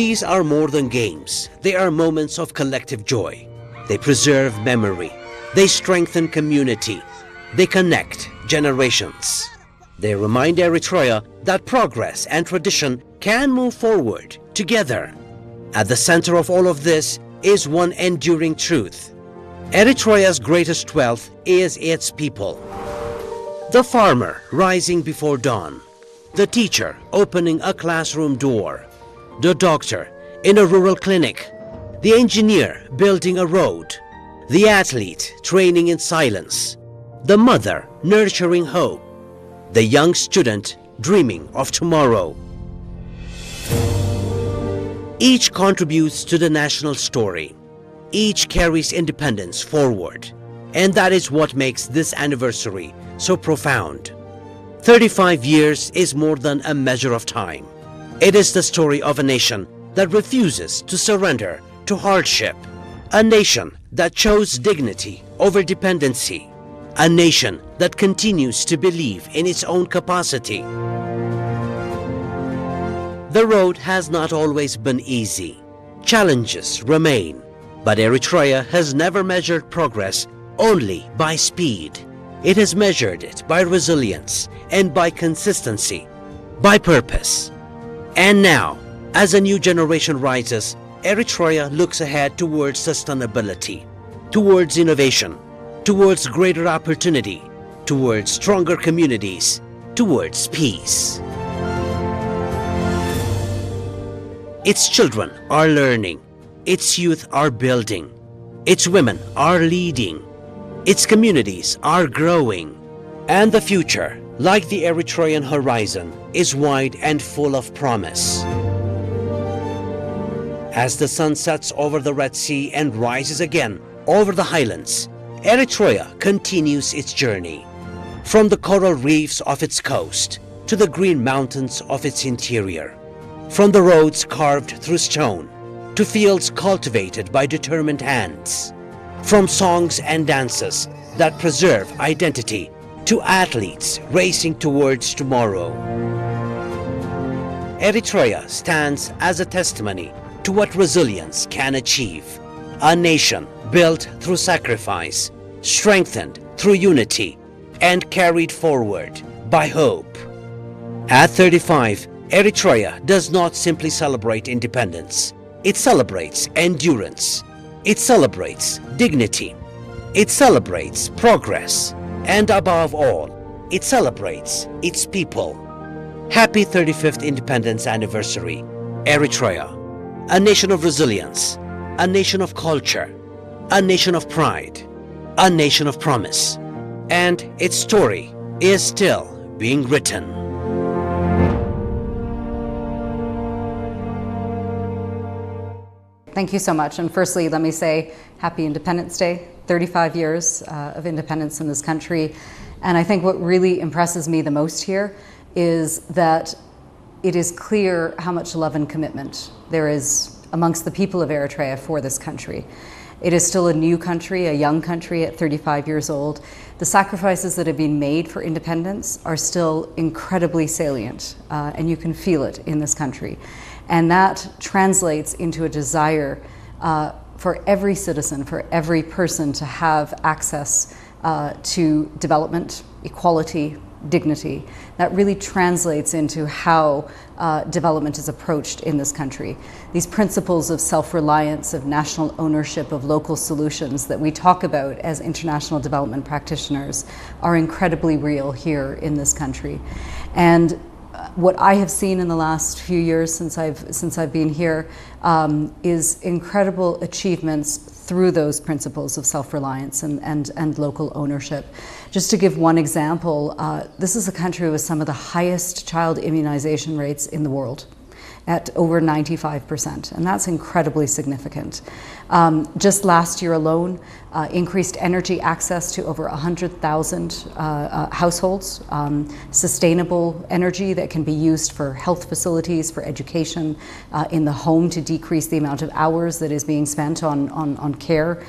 These are more than games. They are moments of collective joy. They preserve memory. They strengthen community. They connect generations. They remind Eritrea that progress and tradition can move forward together. At the center of all of this is one enduring truth. Eritrea's greatest wealth is its people. The farmer rising before dawn. The teacher opening a classroom door. The doctor in a rural clinic. The engineer building a road. The athlete training in silence. The mother nurturing hope. The young student dreaming of tomorrow. Each contributes to the national story. Each carries independence forward. And that is what makes this anniversary so profound. 35 years is more than a measure of time. It is the story of a nation that refuses to surrender to hardship. A nation that chose dignity over dependency. A nation that continues to believe in its own capacity. The road has not always been easy. Challenges remain. But Eritrea has never measured progress only by speed. It has measured it by resilience and by consistency, by purpose. And now, as a new generation rises, Eritrea looks ahead towards sustainability, towards innovation, towards greater opportunity, towards stronger communities, towards peace. Its children are learning, its youth are building, its women are leading, its communities are growing, and the future, like the Eritrean horizon, is wide and full of promise. As the sun sets over the Red Sea and rises again over the highlands, Eritrea continues its journey. From the coral reefs of its coast to the green mountains of its interior. From the roads carved through stone to fields cultivated by determined hands. From songs and dances that preserve identity to athletes racing towards tomorrow. Eritrea stands as a testimony to what resilience can achieve. A nation built through sacrifice, strengthened through unity, and carried forward by hope. At 35, Eritrea does not simply celebrate independence. It celebrates endurance. It celebrates dignity. It celebrates progress. And above all, it celebrates its people. Happy 35th Independence Anniversary, Eritrea. A nation of resilience, a nation of culture, a nation of pride, a nation of promise. And its story is still being written. Thank you so much. And firstly, let me say Happy Independence Day, 35 years of independence in this country. And I think what really impresses me the most here is that it is clear how much love and commitment there is amongst the people of Eritrea for this country. It is still a new country, a young country at 35 years old. The sacrifices that have been made for independence are still incredibly salient, and you can feel it in this country. And that translates into a desire for every citizen, for every person to have access to development, equality, dignity. That really translates into how development is approached in this country. These principles of self-reliance, of national ownership, of local solutions that we talk about as international development practitioners are incredibly real here in this country. And what I have seen in the last few years since I've been here is incredible achievements through those principles of self-reliance and local ownership. Just to give one example, this is a country with some of the highest child immunization rates in the world, at over 95%, and that's incredibly significant. Just last year alone, increased energy access to over 100,000 households, sustainable energy that can be used for health facilities, for education, in the home to decrease the amount of hours that is being spent on care